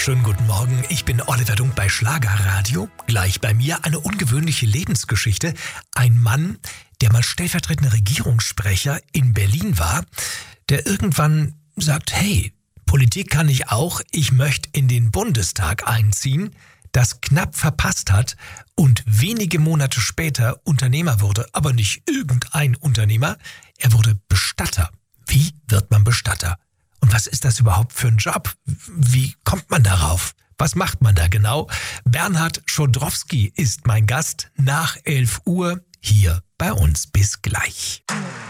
Schönen guten Morgen, ich bin Oliver Dunk bei Schlagerradio. Gleich bei mir eine ungewöhnliche Lebensgeschichte. Ein Mann, der mal stellvertretender Regierungssprecher in Berlin war, der irgendwann sagt, hey, Politik kann ich auch, ich möchte in den Bundestag einziehen, das knapp verpasst hat und wenige Monate später Unternehmer wurde. Aber nicht irgendein Unternehmer, er wurde Bestatter. Wie wird man Bestatter? Und was ist das überhaupt für ein Job? Wie kommt man darauf? Was macht man da genau? Bernhard Schodrowski ist mein Gast nach 11 Uhr hier bei uns. Bis gleich.